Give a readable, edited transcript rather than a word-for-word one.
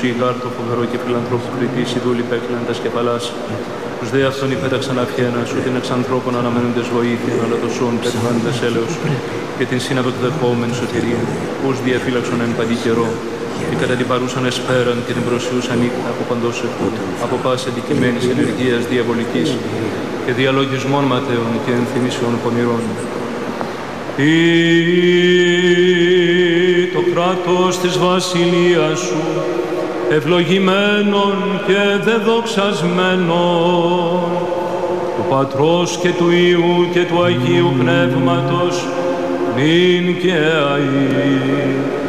Μωσή, Γάρτο, φοβερό και φιλανθρώπου κριτής, οι δούλοι πέκλαντας και παλάς. Τους δε αυτόν υπέταξαν αυχένας, ούτε εξ ανθρώπων αναμένοντες βοήθεια, αλλά το σών περιβάλλοντες έλεος και την σύναβο του δεχόμενη σωτηρία, πώς διαφύλαξον εν παντή καιρό, και κατά την παρούσαν εσπέραν και την προσιούσα νύχτα από παντός εκούτου, από πάση αντικειμένης ενεργείας διαβολικής και διαλογισμών ματέων και ενθυμίσεων πονηρών. Ή το κράτος της βασιλείας σου, ευλογημένον και δεδοξασμένον, του Πατρός και του Υιού και του Αγίου Πνεύματος, νυν και αεί